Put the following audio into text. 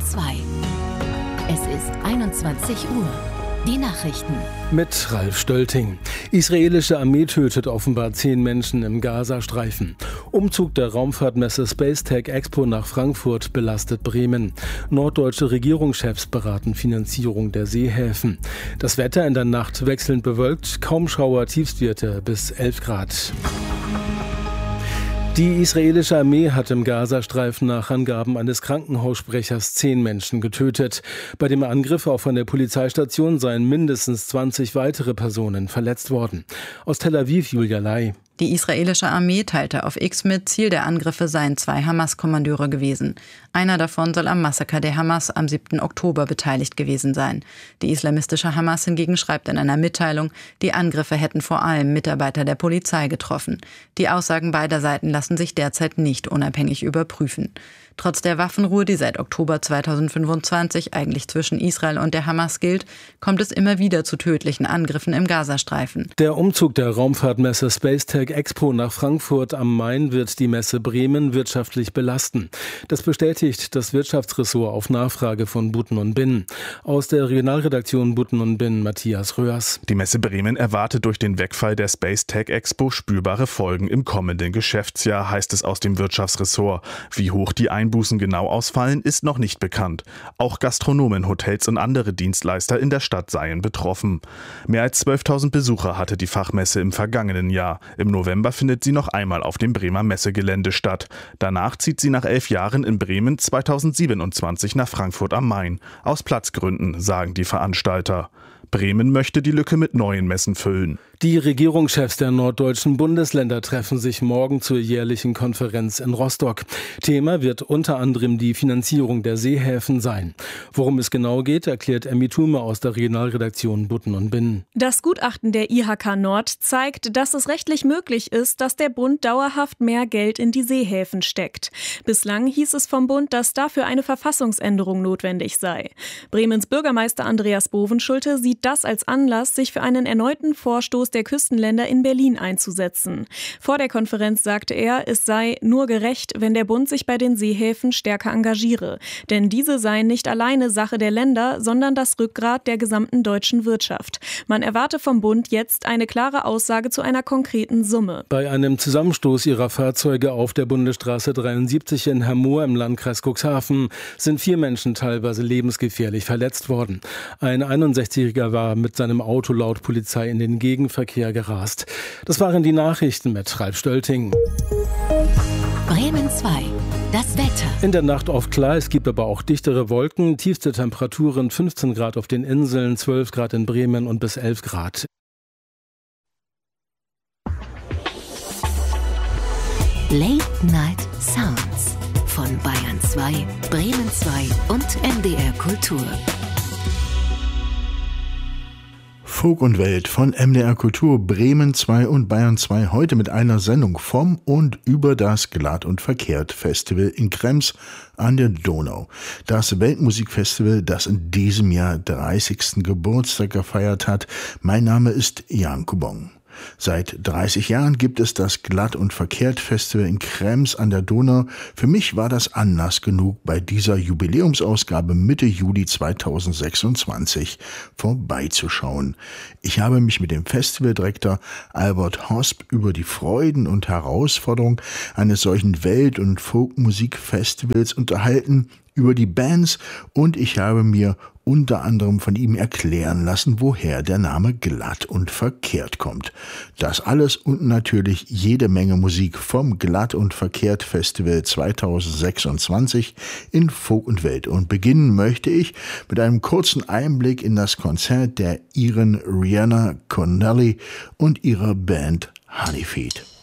2. Es ist 21 Uhr. Die Nachrichten. Mit Ralf Stölting. Israelische Armee tötet offenbar 10 Menschen im Gazastreifen. Umzug der Raumfahrtmesse Spacetech Expo nach Frankfurt belastet Bremen. Norddeutsche Regierungschefs beraten Finanzierung der Seehäfen. Das Wetter in der Nacht wechselnd bewölkt, kaum Schauer, Tiefstwerte bis 11 Grad. Die israelische Armee hat im Gazastreifen nach Angaben eines Krankenhaussprechers 10 Menschen getötet. Bei dem Angriff auf eine Polizeistation seien mindestens 20 weitere Personen verletzt worden. Aus Tel Aviv, Julia Lai. Die israelische Armee teilte auf X mit, Ziel der Angriffe seien 2 Hamas-Kommandeure gewesen. Einer davon soll am Massaker der Hamas am 7. Oktober beteiligt gewesen sein. Die islamistische Hamas hingegen schreibt in einer Mitteilung, die Angriffe hätten vor allem Mitarbeiter der Polizei getroffen. Die Aussagen beider Seiten lassen sich derzeit nicht unabhängig überprüfen. Trotz der Waffenruhe, die seit Oktober 2025 eigentlich zwischen Israel und der Hamas gilt, kommt es immer wieder zu tödlichen Angriffen im Gazastreifen. Der Umzug der Raumfahrtmesse Spacetech Expo nach Frankfurt am Main wird die Messe Bremen wirtschaftlich belasten. Das bestätigt das Wirtschaftsressort auf Nachfrage von Buten und Binn. Aus der Regionalredaktion Buten und Binn Matthias Röhrs. Die Messe Bremen erwartet durch den Wegfall der Spacetech Expo spürbare Folgen im kommenden Geschäftsjahr, heißt es aus dem Wirtschaftsressort. Wie hoch die Einbußen genau ausfallen, ist noch nicht bekannt. Auch Gastronomen, Hotels und andere Dienstleister in der Stadt seien betroffen. Mehr als 12.000 Besucher hatte die Fachmesse im vergangenen Jahr. Im November findet sie noch einmal auf dem Bremer Messegelände statt. Danach zieht sie nach 11 Jahren in Bremen 2027 nach Frankfurt am Main. Aus Platzgründen, sagen die Veranstalter. Bremen möchte die Lücke mit neuen Messen füllen. Die Regierungschefs der norddeutschen Bundesländer treffen sich morgen zur jährlichen Konferenz in Rostock. Thema wird unter anderem die Finanzierung der Seehäfen sein. Worum es genau geht, erklärt Emmy Thume aus der Regionalredaktion Buten und Binn. Das Gutachten der IHK Nord zeigt, dass es rechtlich möglich ist, dass der Bund dauerhaft mehr Geld in die Seehäfen steckt. Bislang hieß es vom Bund, dass dafür eine Verfassungsänderung notwendig sei. Bremens Bürgermeister Andreas Bovenschulte sieht das als Anlass, sich für einen erneuten Vorstoß der Küstenländer in Berlin einzusetzen. Vor der Konferenz sagte er, es sei nur gerecht, wenn der Bund sich bei den Seehäfen stärker engagiere. Denn diese seien nicht alleine Sache der Länder, sondern das Rückgrat der gesamten deutschen Wirtschaft. Man erwarte vom Bund jetzt eine klare Aussage zu einer konkreten Summe. Bei einem Zusammenstoß ihrer Fahrzeuge auf der Bundesstraße 73 in Hermoor im Landkreis Cuxhaven sind 4 Menschen teilweise lebensgefährlich verletzt worden. Ein 61-Jähriger war mit seinem Auto laut Polizei in den Gegenverkehr gerast. Das waren die Nachrichten mit Ralf Stölting. Bremen 2. Das Wetter. In der Nacht oft klar, es gibt aber auch dichtere Wolken. Tiefste Temperaturen 15 Grad auf den Inseln, 12 Grad in Bremen und bis 11 Grad. Late Night Sounds von Bayern 2, Bremen 2 und MDR Kultur. Folk und Welt von MDR Kultur, Bremen 2 und Bayern 2, heute mit einer Sendung vom und über das Glatt und Verkehrt Festival in Krems an der Donau. Das Weltmusikfestival, das in diesem Jahr 30. Geburtstag gefeiert hat. Mein Name ist Jan Kubong. Seit 30 Jahren gibt es das Glatt und Verkehrt Festival in Krems an der Donau. Für mich war das Anlass genug, bei dieser Jubiläumsausgabe Mitte Juli 2026 vorbeizuschauen. Ich habe mich mit dem Festivaldirektor Albert Hosp über die Freuden und Herausforderungen eines solchen Welt- und Folkmusikfestivals unterhalten, über die Bands, und ich habe mir unter anderem von ihm erklären lassen, woher der Name Glatt und Verkehrt kommt. Das alles und natürlich jede Menge Musik vom Glatt und Verkehrt Festival 2026 in Folk und Welt. Und beginnen möchte ich mit einem kurzen Einblick in das Konzert der Iren Rihanna Connelly und ihrer Band Honeyfeet.